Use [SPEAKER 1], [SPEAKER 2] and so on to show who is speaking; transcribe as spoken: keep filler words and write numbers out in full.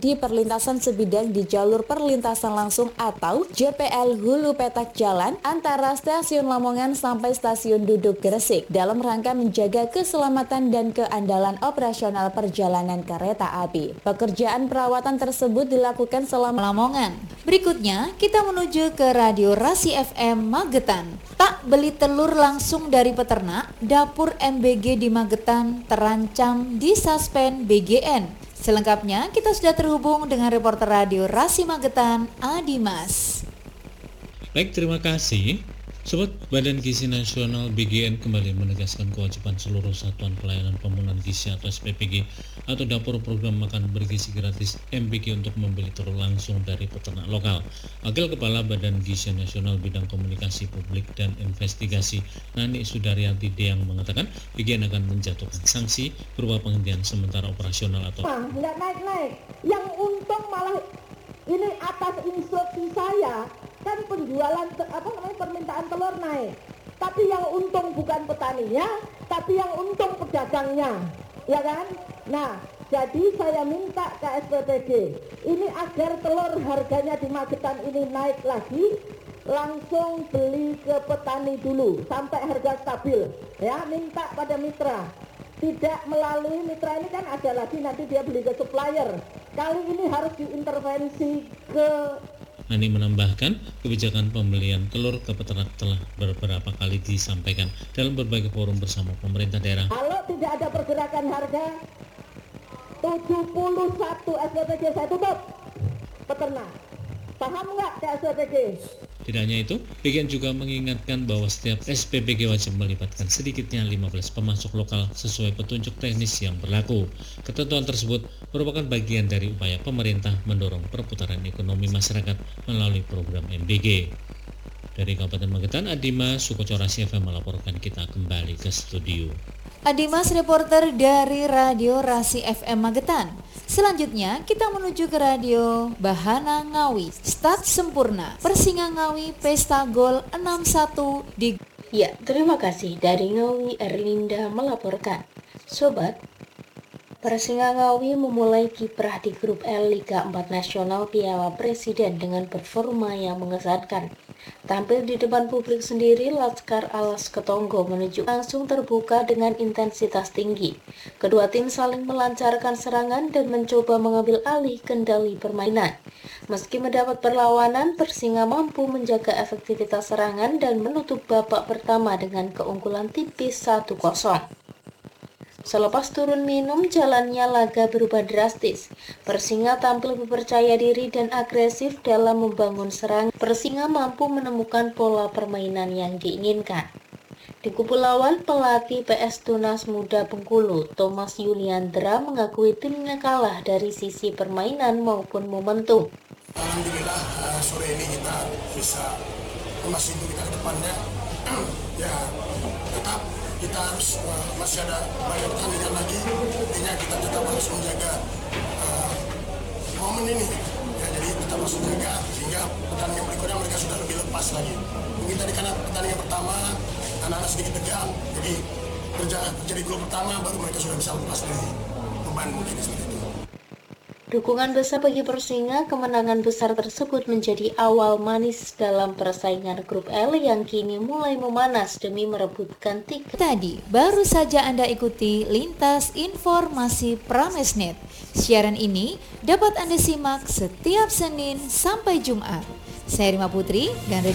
[SPEAKER 1] di perlintasan sebidang di jalur perlintasan langsung atau J P L hulu petak jalan antara Stasiun Lamongan sampai Stasiun Duduk Gresik dalam rangka menjaga keselamatan dan keandalan operasional perjalanan kereta api. Pekerjaan perawatan tersebut dilakukan selama Lamongan. Berikutnya, kita menuju ke Radio Rasi F M Magetan. Tak beli telur langsung dari peternak, dapur M B G di Magetan terancam disuspend B G N. Selengkapnya kita sudah terhubung dengan reporter Radio Rasi Magetan, Adimas.
[SPEAKER 2] Baik, terima kasih. Sobat, Badan Gizi Nasional B G N kembali menegaskan kewajiban seluruh Satuan Pelayanan Pembangunan Gizi atau S P P G atau dapur program makan bergizi gratis M B G untuk membeli telur langsung dari peternak lokal. Wakil Kepala Badan Gizi Nasional Bidang Komunikasi Publik dan Investigasi Nani Sudaryanti Deang mengatakan B G N akan menjatuhkan sanksi berupa penghentian sementara operasional atau
[SPEAKER 3] nah, nggak naik-naik, yang untung malah ini atas instruksi saya kan penjualan apa namanya permintaan telur naik, tapi yang untung bukan petaninya, tapi yang untung pedagangnya, ya kan? Nah, jadi saya minta ke S P P G ini agar telur harganya di Magetan ini naik lagi, langsung beli ke petani dulu sampai harga stabil, ya, minta pada mitra. Tidak melalui mitra ini kan ada lagi nanti dia beli ke supplier. Kali ini harus diintervensi ke.
[SPEAKER 2] Nani menambahkan, kebijakan pembelian telur ke peternak telah beberapa kali disampaikan dalam berbagai forum bersama pemerintah daerah.
[SPEAKER 3] Kalau tidak ada pergerakan harga, tujuh puluh satu S P P G saya tutup peternak. Paham nggak ke S P P G?
[SPEAKER 2] Tidak hanya itu, B G N juga mengingatkan bahwa setiap S P P G wajib melibatkan sedikitnya lima belas pemasok lokal sesuai petunjuk teknis yang berlaku. Ketentuan tersebut merupakan bagian dari upaya pemerintah mendorong perputaran ekonomi masyarakat melalui program M B G. Dari Kabupaten Magetan, Adimas Sukoco Rasi F M melaporkan. Kita kembali ke studio.
[SPEAKER 1] Adimas, reporter dari Radio Rasi F M Magetan. Selanjutnya kita menuju ke Radio Bahana Ngawi. Start sempurna, Persinga Ngawi Pesta Gol enam satu di.
[SPEAKER 4] Ya, terima kasih. Dari Ngawi, Erlinda melaporkan. Sobat, Persinga Ngawi memulai kiprah di grup L Liga empat Nasional Piala Presiden dengan performa yang mengesankan. Tampil di depan publik sendiri, Laskar Alas Ketonggo menuju langsung terbuka dengan intensitas tinggi. Kedua tim saling melancarkan serangan dan mencoba mengambil alih kendali permainan. Meski mendapat perlawanan, Persinga mampu menjaga efektivitas serangan dan menutup babak pertama dengan keunggulan tipis satu kosong. Selepas turun minum, jalannya laga berubah drastis. Persinga tampil berpercaya diri dan agresif dalam membangun serangan. Persinga mampu menemukan pola permainan yang diinginkan. Di kubu lawan, pelatih P S Tunas Muda Bengkulu, Thomas Yuliandra, mengakui timnya kalah dari sisi permainan maupun momentum.
[SPEAKER 5] Alhamdulillah sore ini kita bisa masih kita ke depannya. Ya, tetap kita harus uh, masih ada banyak pertandingan lagi, intinya kita tetap harus menjaga uh, momen ini, ya, jadi tetap harus menjaga sehingga pertandingan berikutnya mereka sudah lebih lepas lagi. Mungkin tadi karena pertandingan pertama anak-anak sedikit tegang, jadi kerja jadi gol pertama baru mereka sudah bisa lepas dari beban mungkin seperti itu.
[SPEAKER 4] Dukungan besar bagi Persinga, kemenangan besar tersebut menjadi awal manis dalam persaingan grup L yang kini mulai memanas demi merebutkan tiket.
[SPEAKER 1] Tadi baru saja Anda ikuti Lintas Informasi Pramesnet. Siaran ini dapat Anda simak setiap Senin sampai Jumat. Saya Rima Putri dan